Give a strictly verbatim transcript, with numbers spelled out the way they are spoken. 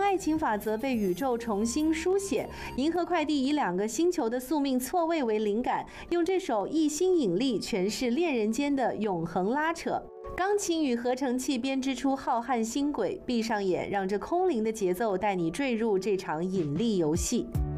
爱情法则被宇宙重新书写。银河快递以两个星球的宿命错位为灵感，用这首《异星引力》诠释恋人间的永恒拉扯。钢琴与合成器编织出浩瀚星轨，闭上眼，让这空灵的节奏带你坠入这场引力游戏。